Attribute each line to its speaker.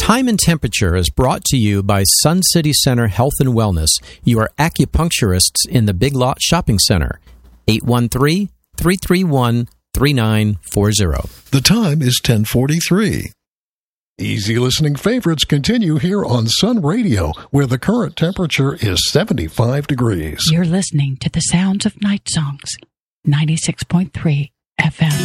Speaker 1: Time and Temperature is brought to you by Sun City Center Health and Wellness, your acupuncturists in the Big Lot Shopping Center. 813-331-3940.
Speaker 2: The time is 10:43. Easy listening favorites continue here on Sun Radio, where the current temperature is 75 degrees.
Speaker 3: You're listening to the sounds of night songs, 96.3 FM.